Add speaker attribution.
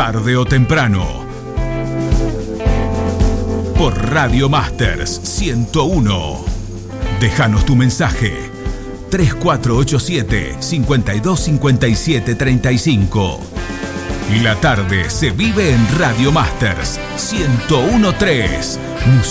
Speaker 1: tarde o temprano. Por Radio Masters 101. Déjanos tu mensaje. 3487-525735. La tarde se vive en Radio Masters 101.3.